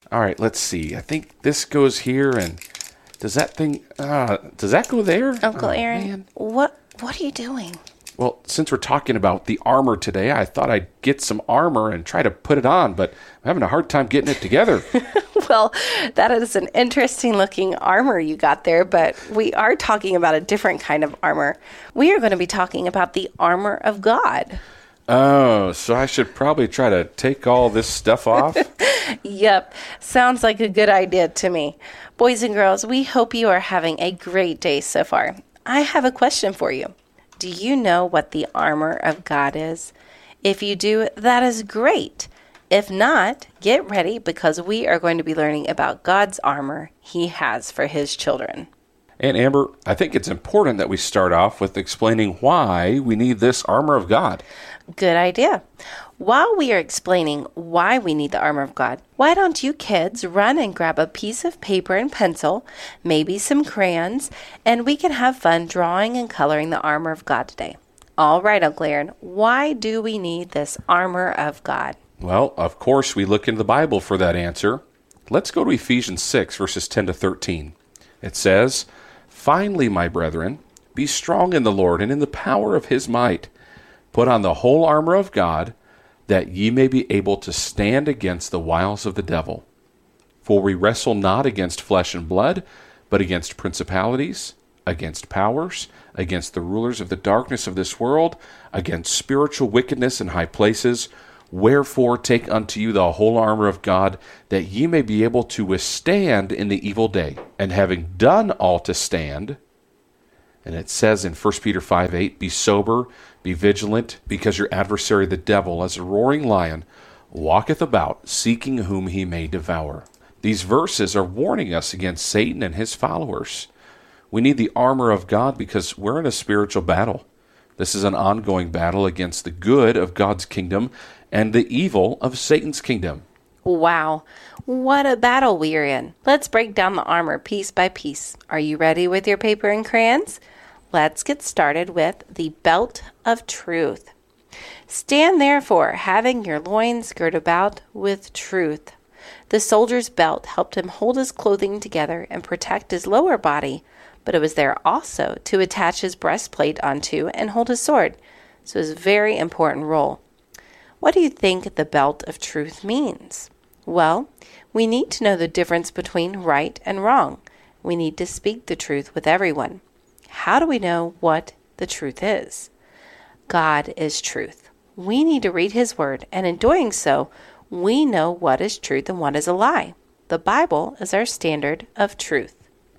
All right, let's see. I think this goes here, and does that go there? Uncle Aaron, Man. what are you doing? Well, since we're talking about the armor today, I thought I'd get some armor and try to put it on, but I'm having a hard time getting it together. Well, that is an interesting looking armor you got there, but we are talking about a different kind of armor. We are going to be talking about the armor of God. Oh, so I should probably try to take all this stuff off? Yep, sounds like a good idea to me. Boys and girls, we hope you are having a great day so far. I have a question for you. Do you know what the armor of God is? If you do, that is great. If not, get ready because we are going to be learning about God's armor He has for His children. And Amber, I think it's important that we start off with explaining why we need this armor of God. Good idea. While we are explaining why we need the armor of God, why don't you kids run and grab a piece of paper and pencil, maybe some crayons, and we can have fun drawing and coloring the armor of God today. All right, Uncle Aaron, why do we need this armor of God? Well, of course, we look into the Bible for that answer. Let's go to Ephesians 6, verses 10 to 13. It says, "Finally, my brethren, be strong in the Lord and in the power of His might. Put on the whole armor of God, that ye may be able to stand against the wiles of the devil. For we wrestle not against flesh and blood, but against principalities, against powers, against the rulers of the darkness of this world, against spiritual wickedness in high places. Wherefore take unto you the whole armor of God, that ye may be able to withstand in the evil day. And having done all to stand," and it says in 1 Peter 5:8, "Be sober, be vigilant, because your adversary the devil, as a roaring lion, walketh about, seeking whom he may devour." These verses are warning us against Satan and his followers. We need the armor of God because we're in a spiritual battle. This is an ongoing battle against the good of God's kingdom and the evil of Satan's kingdom. Wow, what a battle we are in. Let's break down the armor piece by piece. Are you ready with your paper and crayons? Let's get started with the belt of truth. "Stand therefore, having your loins girt about with truth." The soldier's belt helped him hold his clothing together and protect his lower body, but it was there also to attach his breastplate onto and hold his sword. So it was a very important role. What do you think the belt of truth means? Well, we need to know the difference between right and wrong. We need to speak the truth with everyone. How do we know what the truth is? God is truth. We need to read His Word, and in doing so, we know what is truth and what is a lie. The Bible is our standard of truth.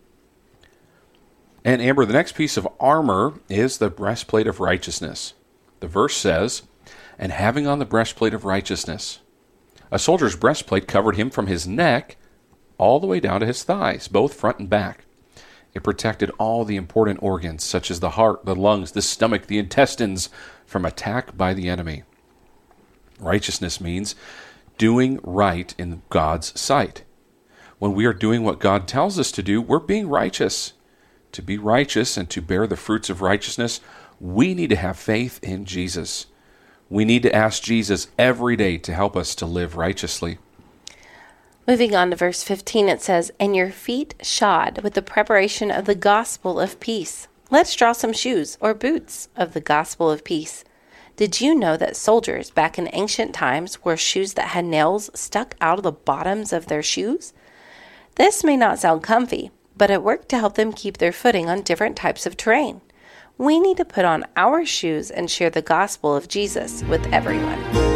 And Amber, the next piece of armor is the breastplate of righteousness. The verse says, "And having on the breastplate of righteousness." A soldier's breastplate covered him from his neck all the way down to his thighs, both front and back. It protected all the important organs, such as the heart, the lungs, the stomach, the intestines, from attack by the enemy. Righteousness means doing right in God's sight. When we are doing what God tells us to do, we're being righteous. To be righteous and to bear the fruits of righteousness, we need to have faith in Jesus. We need to ask Jesus every day to help us to live righteously. Moving on to verse 15, it says, "And your feet shod with the preparation of the gospel of peace." Let's draw some shoes or boots of the gospel of peace. Did you know that soldiers back in ancient times wore shoes that had nails stuck out of the bottoms of their shoes? This may not sound comfy, but it worked to help them keep their footing on different types of terrain. We need to put on our shoes and share the gospel of Jesus with everyone.